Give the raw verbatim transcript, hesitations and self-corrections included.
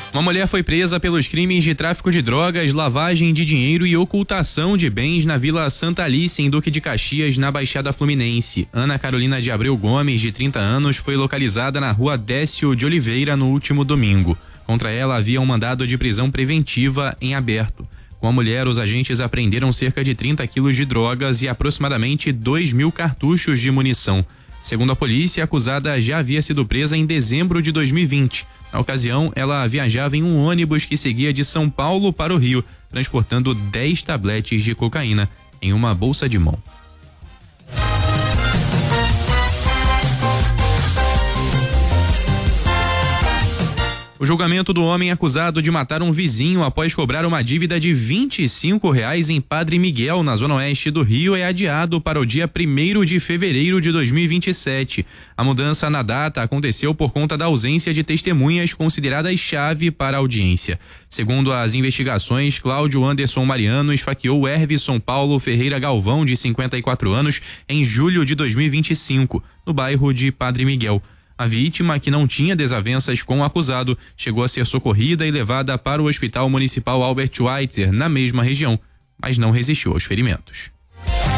Uma mulher foi presa pelos crimes de tráfico de drogas, lavagem de dinheiro e ocultação de bens na Vila Santa Alice, em Duque de Caxias, na Baixada Fluminense. Ana Carolina de Abreu Gomes, de trinta anos, foi localizada na rua Décio de Oliveira no último domingo. Contra ela havia um mandado de prisão preventiva em aberto. Com a mulher, os agentes apreenderam cerca de trinta quilos de drogas e aproximadamente dois mil cartuchos de munição. Segundo a polícia, a acusada já havia sido presa em dezembro de dois mil e vinte. Na ocasião, ela viajava em um ônibus que seguia de São Paulo para o Rio, transportando dez tabletes de cocaína em uma bolsa de mão. O julgamento do homem acusado de matar um vizinho após cobrar uma dívida de vinte e cinco reais em Padre Miguel, na zona oeste do Rio, é adiado para o dia primeiro de fevereiro de dois mil e vinte e sete. A mudança na data aconteceu por conta da ausência de testemunhas consideradas chave para a audiência. Segundo as investigações, Cláudio Anderson Mariano esfaqueou Hervison Paulo Ferreira Galvão, de cinquenta e quatro anos, em julho de dois mil e vinte e cinco, no bairro de Padre Miguel. A vítima, que não tinha desavenças com o acusado, chegou a ser socorrida e levada para o Hospital Municipal Albert Schweitzer, na mesma região, mas não resistiu aos ferimentos.